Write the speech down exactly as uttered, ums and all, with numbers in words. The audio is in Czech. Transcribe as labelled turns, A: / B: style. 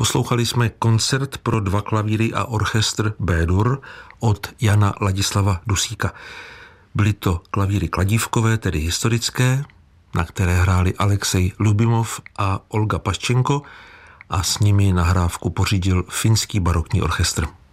A: Poslouchali jsme koncert pro dva klavíry a orchestr B-dur od Jana Ladislava Dusíka. Byly to klavíry kladívkové, tedy historické, na které hráli Alexej Lubimov a Olga Paščenko a s nimi nahrávku pořídil finský barokní orchestr.